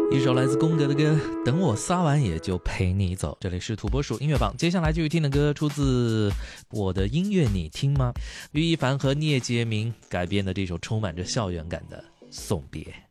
一首来自宫格的歌，等我撒完野就陪你走。这里是土拨鼠音乐榜，接下来继续听的歌出自我的音乐你听吗？于一凡和聂杰明改编的这首充满着校园感的送别。